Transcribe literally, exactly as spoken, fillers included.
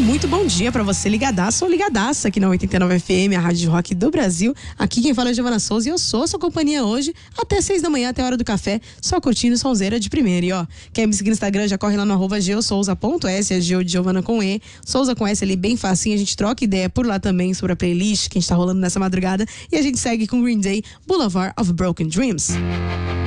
muito bom dia pra você ligadaço ou ligadaça aqui na oitenta e nove F M, a Rádio de Rock do Brasil. Aqui quem fala é Giovana Souza e eu sou a sua companhia hoje até seis da manhã, até a hora do café, só curtindo sonzeira de primeira. E ó, quer me seguir no Instagram, já corre lá no arroba geosouza ponto s, é Geo de Giovana com E, Souza com S ali, bem facinho, a gente troca ideia por lá também sobre a playlist que a gente tá rolando nessa madrugada e a gente segue com Green Day, Boulevard of Broken Dreams.